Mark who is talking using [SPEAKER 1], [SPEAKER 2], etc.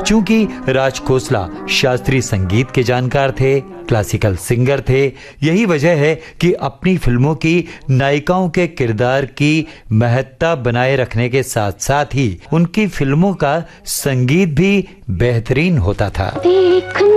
[SPEAKER 1] चूंकि राज खोसला शास्त्रीय संगीत के जानकार थे, क्लासिकल सिंगर थे, यही वजह है कि अपनी फिल्मों की नायिकाओं के किरदार की महत्ता बनाए रखने के साथ साथ ही उनकी फिल्मों का संगीत भी बेहतरीन होता था।